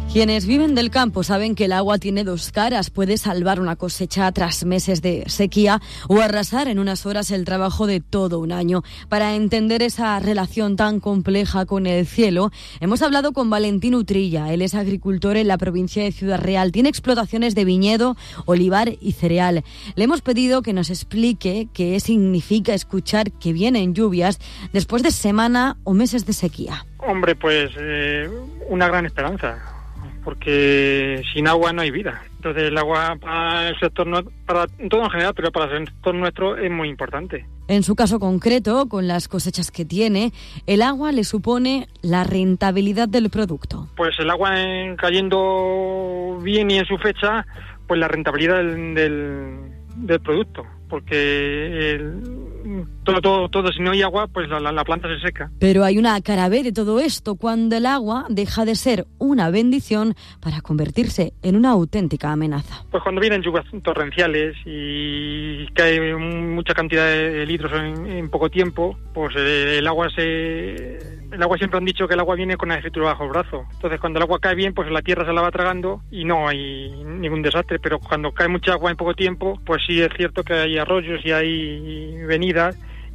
Quienes viven del campo saben que el agua tiene dos caras. Puede salvar una cosecha tras meses de sequía o arrasar en unas horas el trabajo de todo un año. Para entender esa relación tan compleja con el cielo, hemos hablado con Valentín Utrilla. Él es agricultor en la provincia de Ciudad Real. Tiene explotaciones de viñedo, olivar y cereal. Le hemos pedido que nos explique qué significa escuchar que vienen lluvias después de semana o meses de sequía. Hombre, pues una gran esperanza, porque sin agua no hay vida. Entonces el agua para el sector, para todo en general, pero para el sector nuestro es muy importante. En su caso concreto, con las cosechas que tiene, el agua le supone la rentabilidad del producto. Pues el agua cayendo bien y en su fecha, pues la rentabilidad del producto, porque todo si no hay agua, pues la planta se seca. Pero hay una cara B de todo esto, cuando el agua deja de ser una bendición para convertirse en una auténtica amenaza. Pues cuando vienen lluvias torrenciales y cae mucha cantidad de litros en poco tiempo, pues el agua siempre han dicho que el agua viene con la escritura bajo el brazo. Entonces cuando el agua cae bien, pues la tierra se la va tragando y no hay ningún desastre. Pero cuando cae mucha agua en poco tiempo, pues sí es cierto que hay arroyos y hay venidas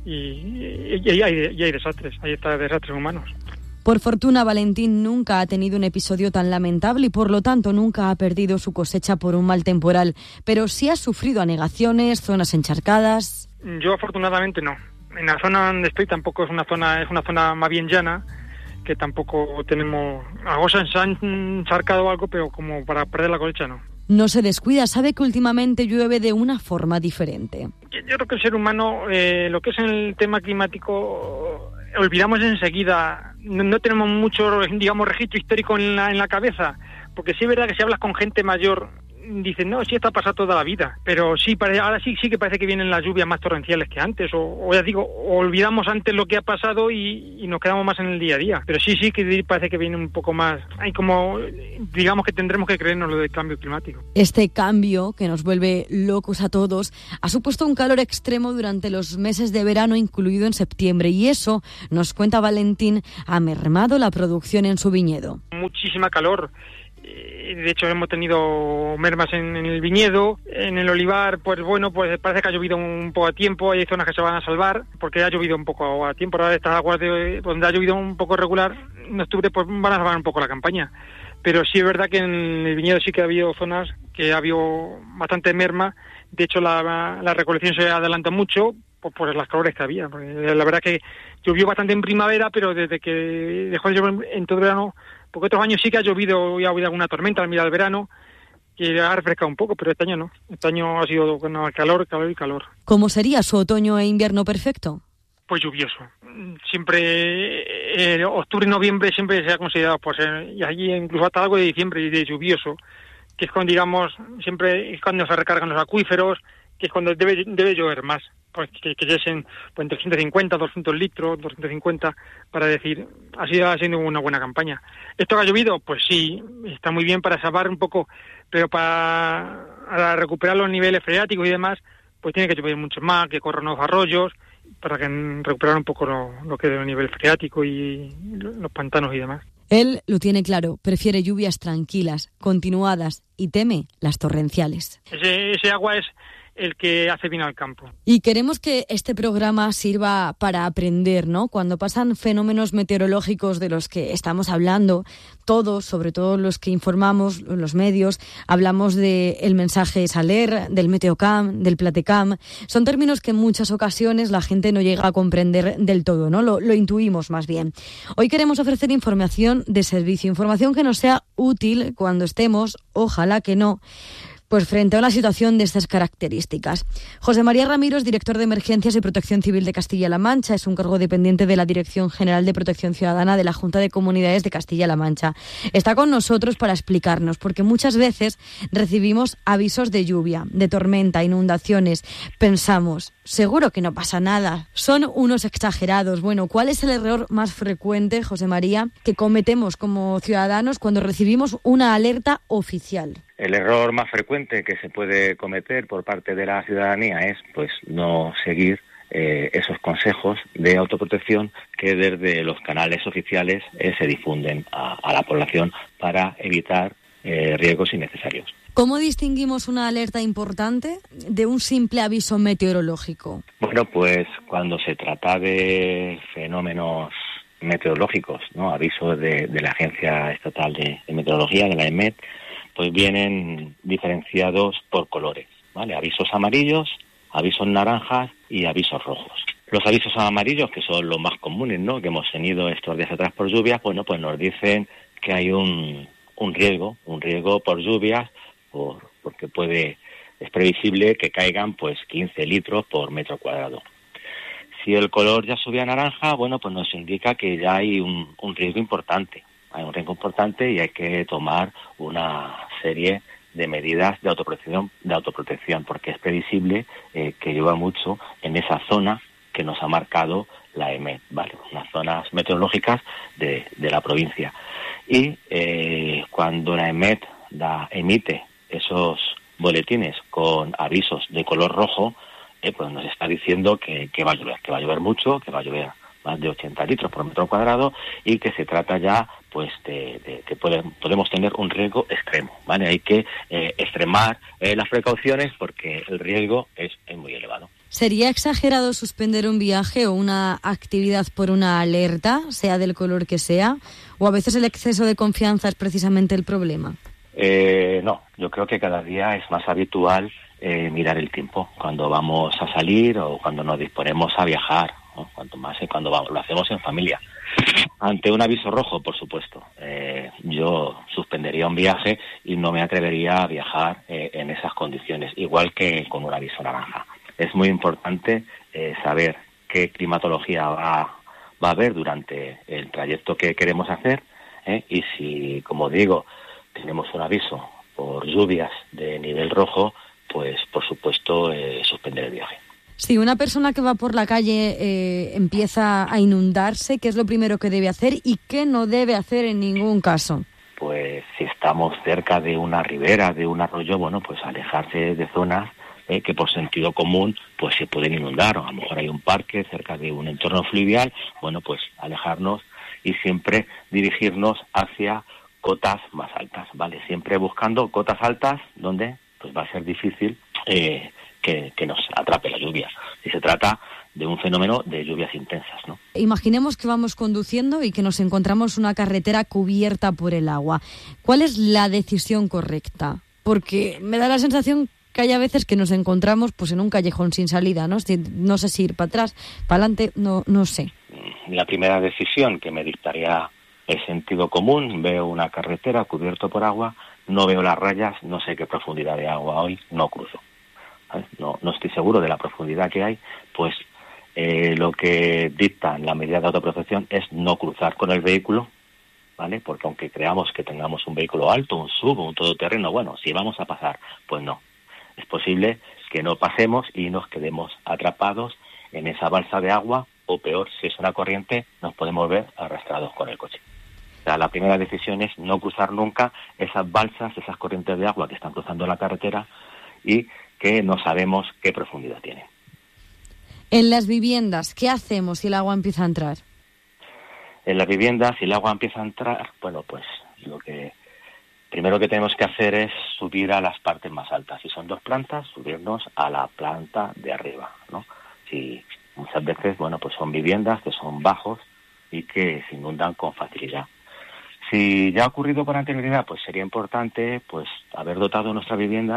y hay desastres, hay desastres humanos. Por fortuna, Valentín nunca ha tenido un episodio tan lamentable y por lo tanto nunca ha perdido su cosecha por un mal temporal, pero sí ha sufrido anegaciones, zonas encharcadas. Yo afortunadamente no. En la zona donde estoy tampoco es una zona más bien llana, que tampoco tenemos... Algo se han encharcado algo, pero como para perder la cosecha no. No se descuida, sabe que últimamente llueve de una forma diferente. Yo creo que el ser humano, lo que es el tema climático, olvidamos enseguida. No tenemos mucho, digamos, registro histórico en la cabeza, porque sí es verdad que si hablas con gente mayor, dicen, no, sí, esto ha pasado toda la vida, pero sí, ahora sí que parece que vienen las lluvias más torrenciales que antes, o ya digo, olvidamos antes lo que ha pasado y nos quedamos más en el día a día, pero sí que parece que viene un poco más, hay como, digamos que tendremos que creernos lo del cambio climático. Este cambio, que nos vuelve locos a todos, ha supuesto un calor extremo durante los meses de verano, incluido en septiembre, y eso, nos cuenta Valentín, ha mermado la producción en su viñedo. Muchísima calor. De hecho hemos tenido mermas en el viñedo, en el olivar, pues bueno, pues parece que ha llovido un poco a tiempo, hay zonas que se van a salvar porque ha llovido un poco a tiempo. Ahora estas aguas donde ha llovido un poco regular, en octubre pues van a salvar un poco la campaña. Pero sí es verdad que en el viñedo sí que ha habido zonas que ha habido bastante merma. De hecho la recolección se adelanta mucho por las calores que había. Porque la verdad que llovió bastante en primavera, pero desde que dejó de llover en todo el verano, porque otros años sí que ha llovido y ha habido alguna tormenta al mirar el verano, que ha refrescado un poco, pero este año no. Este año ha sido calor y calor. ¿Cómo sería su otoño e invierno perfecto? Pues lluvioso. Siempre, octubre y noviembre siempre se ha considerado, pues, y allí incluso hasta algo de diciembre, de lluvioso, que es cuando, digamos, siempre es cuando se recargan los acuíferos, que es cuando debe llover más. Pues que lleguen pues, entre 150, 200 litros, 250, para decir, ha sido una buena campaña. ¿Esto que ha llovido? Pues sí, está muy bien para salvar un poco, pero para recuperar los niveles freáticos y demás, pues tiene que llover mucho más, que corran los arroyos, para que recuperar un poco lo que es el nivel freático y los pantanos y demás. Él lo tiene claro, prefiere lluvias tranquilas, continuadas, y teme las torrenciales. Ese agua es el que hace bien al campo. Y queremos que este programa sirva para aprender, ¿no? Cuando pasan fenómenos meteorológicos de los que estamos hablando, todos, sobre todo los que informamos, los medios, hablamos del mensaje Saler, del Meteocam, del Platecam. Son términos que en muchas ocasiones la gente no llega a comprender del todo, ¿no? Lo intuimos más bien. Hoy queremos ofrecer información de servicio, información que nos sea útil cuando estemos, ojalá que no, pues frente a una situación de estas características. José María Ramiro es director de Emergencias y Protección Civil de Castilla-La Mancha. Es un cargo dependiente de la Dirección General de Protección Ciudadana de la Junta de Comunidades de Castilla-La Mancha. Está con nosotros para explicarnos, porque muchas veces recibimos avisos de lluvia, de tormenta, inundaciones. Pensamos, seguro que no pasa nada, son unos exagerados. Bueno, ¿cuál es el error más frecuente, José María, que cometemos como ciudadanos cuando recibimos una alerta oficial? El error más frecuente que se puede cometer por parte de la ciudadanía es pues no seguir esos consejos de autoprotección que desde los canales oficiales se difunden a la población para evitar riesgos innecesarios. ¿Cómo distinguimos una alerta importante de un simple aviso meteorológico? Bueno, pues cuando se trata de fenómenos meteorológicos, ¿no? Avisos de la Agencia Estatal de Meteorología, de la EMET, pues vienen diferenciados por colores, ¿vale? Avisos amarillos, avisos naranjas y avisos rojos. Los avisos amarillos, que son los más comunes, ¿no?, que hemos tenido estos días atrás por lluvias, bueno, pues nos dicen que hay un riesgo por lluvias, porque es previsible que caigan pues 15 litros por metro cuadrado. Si el color ya sube a naranja, bueno, pues nos indica que ya hay un riesgo importante. Hay un riesgo importante y hay que tomar una serie de medidas de autoprotección, porque es previsible que llueva mucho en esa zona que nos ha marcado la EMET, ¿vale? Las zonas meteorológicas de la provincia. Y cuando la EMET emite esos boletines con avisos de color rojo, pues nos está diciendo que va a llover mucho, que va a llover más de 80 litros por metro cuadrado y que se trata ya pues de que podemos tener un riesgo extremo, ¿vale? Hay que extremar las precauciones porque el riesgo es muy elevado. ¿Sería exagerado suspender un viaje o una actividad por una alerta, sea del color que sea? ¿O a veces el exceso de confianza es precisamente el problema? No, yo creo que cada día es más habitual mirar el tiempo cuando vamos a salir o cuando nos disponemos a viajar, ¿no? Cuanto más cuando lo hacemos en familia. Ante un aviso rojo, por supuesto, yo suspendería un viaje y no me atrevería a viajar en esas condiciones, igual que con un aviso naranja. Es muy importante saber qué climatología va a haber durante el trayecto que queremos hacer, y si, como digo, tenemos un aviso por lluvias de nivel rojo, pues por supuesto suspender el viaje. Si una persona que va por la calle empieza a inundarse, ¿qué es lo primero que debe hacer y qué no debe hacer en ningún caso? Pues si estamos cerca de una ribera, de un arroyo, bueno, pues alejarse de zonas que por sentido común pues se pueden inundar, o a lo mejor hay un parque cerca de un entorno fluvial, bueno, pues alejarnos y siempre dirigirnos hacia cotas más altas, ¿vale? Siempre buscando cotas altas donde pues va a ser difícil que nos atrape la lluvia, si se trata de un fenómeno de lluvias intensas, ¿no? Imaginemos que vamos conduciendo y que nos encontramos una carretera cubierta por el agua. ¿Cuál es la decisión correcta? Porque me da la sensación que hay a veces que nos encontramos pues en un callejón sin salida, ¿no? No sé si ir para atrás, para adelante, no sé. La primera decisión que me dictaría el sentido común: veo una carretera cubierta por agua, no veo las rayas, no sé qué profundidad de agua hoy, no cruzo. ¿Sabes? No estoy seguro de la profundidad que hay, pues lo que dicta la medida de autoprotección es no cruzar con el vehículo, ¿vale? Porque aunque creamos que tengamos un vehículo alto, un SUV, un todoterreno, bueno, si vamos a pasar, pues no. Es posible que no pasemos y nos quedemos atrapados en esa balsa de agua, o peor, si es una corriente, nos podemos ver arrastrados con el coche. O sea, la primera decisión es no cruzar nunca esas balsas, esas corrientes de agua que están cruzando la carretera y que no sabemos qué profundidad tienen. En las viviendas, ¿qué hacemos si el agua empieza a entrar? En las viviendas, si el agua empieza a entrar, bueno, pues lo que primero que tenemos que hacer es subir a las partes más altas. Si son 2 plantas, subirnos a la planta de arriba, ¿no? Si muchas veces, bueno, pues son viviendas que son bajos y que se inundan con facilidad. Si ya ha ocurrido con anterioridad, pues sería importante pues haber dotado nuestra vivienda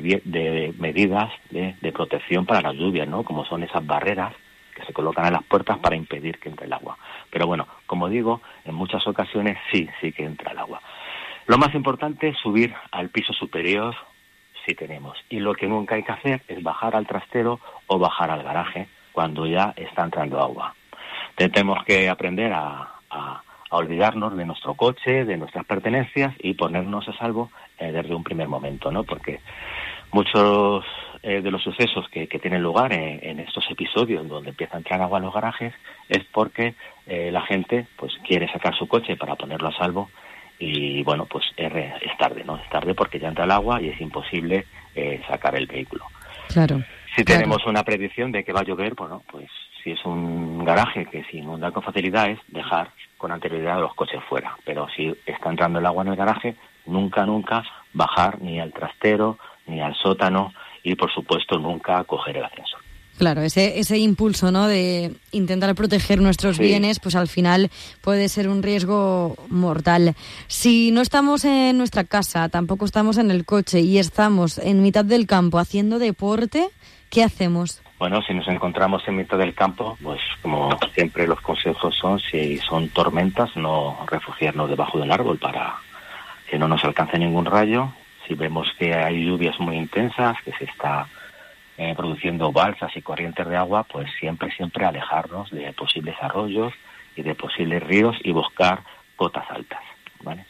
de medidas de protección para las lluvias, ¿no? Como son esas barreras que se colocan en las puertas para impedir que entre el agua. Pero bueno, como digo, en muchas ocasiones sí que entra el agua. Lo más importante es subir al piso superior si tenemos. Y lo que nunca hay que hacer es bajar al trastero o bajar al garaje cuando ya está entrando agua. Tenemos que aprender a olvidarnos de nuestro coche, de nuestras pertenencias y ponernos a salvo desde un primer momento, ¿no? Porque muchos de los sucesos que tienen lugar en estos episodios donde empieza a entrar agua en los garajes es porque la gente pues quiere sacar su coche para ponerlo a salvo y bueno, pues es tarde, ¿no? Es tarde porque ya entra el agua y es imposible sacar el vehículo. Claro. Si tenemos una predicción de que va a llover, bueno, pues Si es un garaje que se inunda con facilidad, es dejar con anterioridad los coches fuera. Pero si está entrando el agua en el garaje, nunca bajar ni al trastero, ni al sótano y, por supuesto, nunca coger el ascensor. Claro, ese impulso, ¿no?, de intentar proteger nuestros bienes, pues al final puede ser un riesgo mortal. Si no estamos en nuestra casa, tampoco estamos en el coche y estamos en mitad del campo haciendo deporte, ¿qué hacemos? Bueno, si nos encontramos en mitad del campo, pues como siempre los consejos son, si son tormentas, no refugiarnos debajo de un árbol para que no nos alcance ningún rayo. Si vemos que hay lluvias muy intensas, que se está produciendo balsas y corrientes de agua, pues siempre alejarnos de posibles arroyos y de posibles ríos y buscar cotas altas, ¿vale?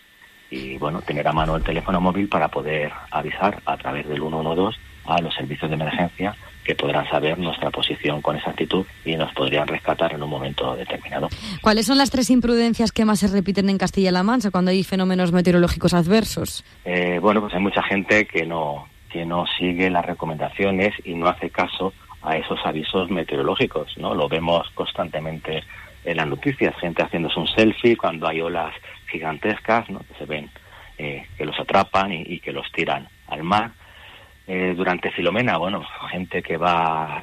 Y bueno, tener a mano el teléfono móvil para poder avisar a través del 112 a los servicios de emergencia, que podrán saber nuestra posición con exactitud y nos podrían rescatar en un momento determinado. ¿Cuáles son las 3 imprudencias que más se repiten en Castilla-La Mancha cuando hay fenómenos meteorológicos adversos? Bueno, pues hay mucha gente que no sigue las recomendaciones y no hace caso a esos avisos meteorológicos, ¿no? Lo vemos constantemente en las noticias, gente haciéndose un selfie cuando hay olas gigantescas, ¿no?, que se ven que los atrapan y que los tiran al mar. Durante Filomena, bueno, gente que va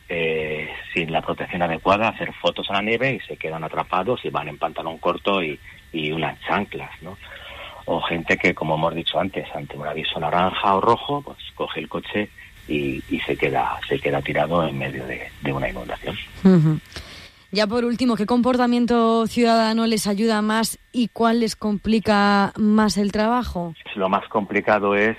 sin la protección adecuada a hacer fotos a la nieve y se quedan atrapados y van en pantalón corto y unas chanclas, ¿no? O gente que, como hemos dicho antes, ante un aviso naranja o rojo, pues coge el coche y se queda tirado en medio de una inundación. Uh-huh. Ya por último, ¿qué comportamiento ciudadano les ayuda más y cuál les complica más el trabajo? Lo más complicado es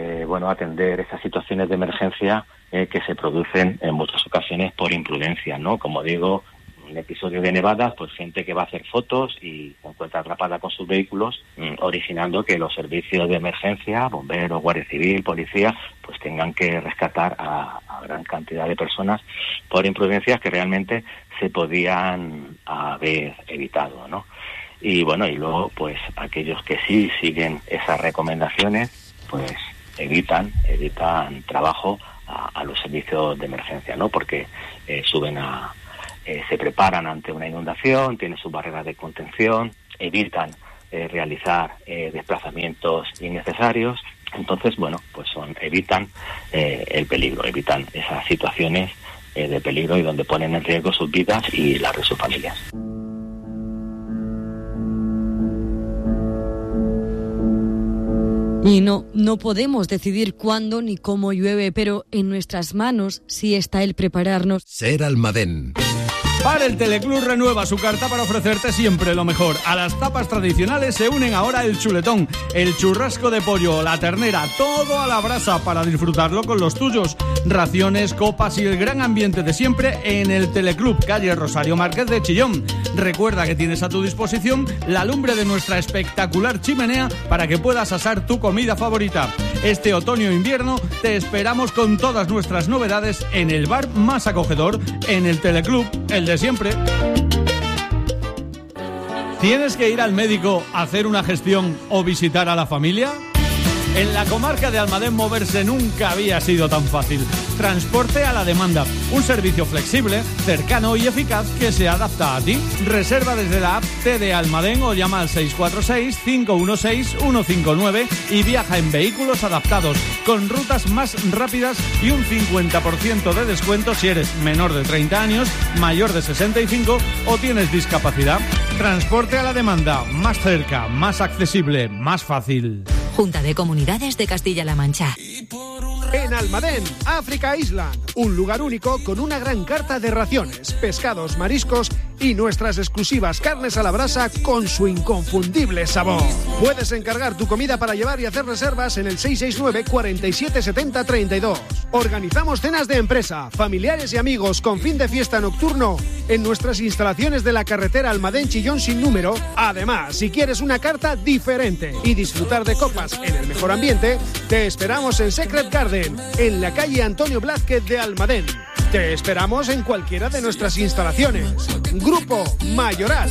atender esas situaciones de emergencia que se producen en muchas ocasiones por imprudencia, ¿no? Como digo, un episodio de nevadas, pues gente que va a hacer fotos y se encuentra atrapada con sus vehículos, originando que los servicios de emergencia, bomberos, guardia civil, policía, pues tengan que rescatar a gran cantidad de personas por imprudencias que realmente se podían haber evitado, ¿no? Y bueno, y luego pues aquellos que sí siguen esas recomendaciones, pues evitan trabajo a los servicios de emergencia, ¿no? Porque se preparan ante una inundación, tienen sus barreras de contención, evitan realizar desplazamientos innecesarios. Entonces, bueno, pues evitan el peligro, evitan esas situaciones de peligro y donde ponen en riesgo sus vidas y las de sus familias. Y no podemos decidir cuándo ni cómo llueve, pero en nuestras manos sí está el prepararnos. Ser Almadén. Bar El Teleclub renueva su carta para ofrecerte siempre lo mejor. A las tapas tradicionales se unen ahora el chuletón, el churrasco de pollo, la ternera, todo a la brasa para disfrutarlo con los tuyos. Raciones, copas y el gran ambiente de siempre en el Teleclub, calle Rosario Márquez de Chillón. Recuerda que tienes a tu disposición la lumbre de nuestra espectacular chimenea para que puedas asar tu comida favorita. Este otoño e invierno te esperamos con todas nuestras novedades en el bar más acogedor, en el Teleclub, el de siempre. ¿Tienes que ir al médico a hacer una gestión o visitar a la familia? En la comarca de Almadén moverse nunca había sido tan fácil. Transporte a la demanda, un servicio flexible, cercano y eficaz que se adapta a ti. Reserva desde la app TD Almadén o llama al 646-516-159 y viaja en vehículos adaptados, con rutas más rápidas y un 50% de descuento si eres menor de 30 años, mayor de 65 o tienes discapacidad. Transporte a la demanda, más cerca, más accesible, más fácil. Junta de Comunidades de Castilla-La Mancha. En Almadén, Africa Island, un lugar único con una gran carta de raciones, pescados, mariscos y nuestras exclusivas carnes a la brasa con su inconfundible sabor. Puedes encargar tu comida para llevar y hacer reservas en el 669 47 70 32. Organizamos cenas de empresa, familiares y amigos con fin de fiesta nocturno en nuestras instalaciones de la carretera Almadén-Chillón sin número. Además, si quieres una carta diferente y disfrutar de copas en el mejor ambiente, te esperamos en Secret Garden, en la calle Antonio Blázquez de Almadén. Te esperamos en cualquiera de nuestras instalaciones. Grupo Mayoral.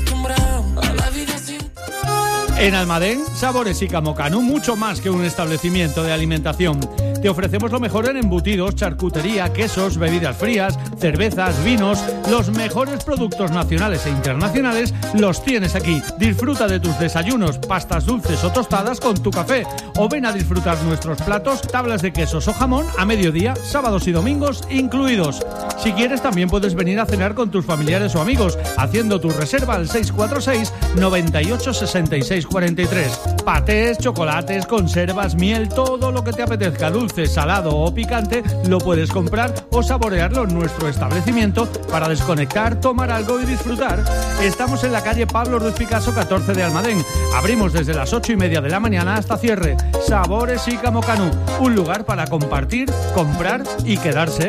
En Almadén, Sabores y Camocano, mucho más que un establecimiento de alimentación. Te ofrecemos lo mejor en embutidos, charcutería, quesos, bebidas frías, cervezas, vinos. Los mejores productos nacionales e internacionales los tienes aquí. Disfruta de tus desayunos, pastas dulces o tostadas con tu café. O ven a disfrutar nuestros platos, tablas de quesos o jamón a mediodía, sábados y domingos incluidos. Si quieres, también puedes venir a cenar con tus familiares o amigos, haciendo tu reserva al 646 98 66 43. Patés, chocolates, conservas, miel, todo lo que te apetezca, dulce, salado o picante, lo puedes comprar o saborearlo en nuestro establecimiento para desconectar, tomar algo y disfrutar. Estamos en la calle Pablo Ruiz Picasso 14 de Almadén. Abrimos desde las 8:30 de la mañana hasta cierre. Sabores y Camocanu, un lugar para compartir, comprar y quedarse.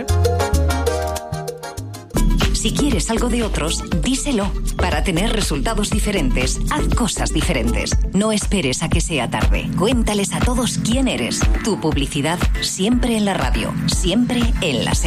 Si quieres algo de otros, díselo. Para tener resultados diferentes, haz cosas diferentes. No esperes a que sea tarde. Cuéntales a todos quién eres. Tu publicidad siempre en la radio, siempre en la SER.